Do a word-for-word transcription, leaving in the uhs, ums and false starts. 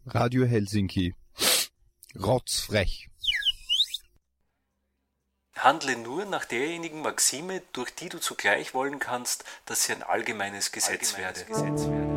Radio Helsinki. Rotzfrech. Handle nur nach derjenigen Maxime, durch die du zugleich wollen kannst, dass sie ein allgemeines Gesetz werde. Gesetz werde.